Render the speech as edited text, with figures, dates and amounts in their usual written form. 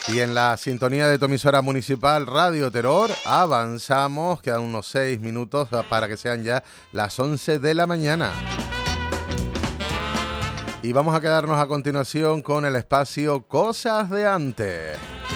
Y en la sintonía de tu emisora municipal Radio Terror avanzamos, quedan unos 6 minutos para que sean ya las 11 de la mañana. Y vamos a quedarnos a continuación con el espacio Cosas de Antes.